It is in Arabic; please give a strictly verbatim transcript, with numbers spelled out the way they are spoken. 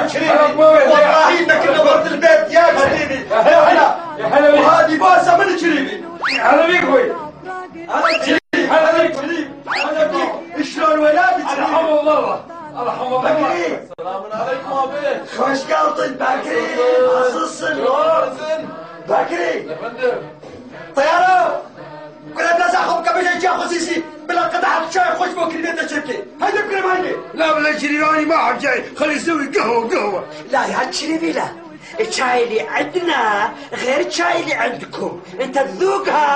شريفي والله انك نورت البيت يا شريفي. يا هلا يا هلا. وهذه بوسه من شريفي. هلا بيك اخوي. هلا شريف. هلا بيك شريف. هلا بيك. شلون ولادك؟ رحم الله رحم الله. بكري السلام عليكم ابي. خوش قلطن بكري. عصصن بكري يا فندم. طياره كنا بنزعهم قبل جاي خصيصي بلا قطعة شاي خوش بوكل بيت الشركة. هيدا بكرة هيدا. لا ولا شريفاني ما حب شاي، خلي يسوي قهوة قهوة. لا يا شريفي لا، الشاي اللي عندنا غير الشاي اللي عندكم، انت تذوقها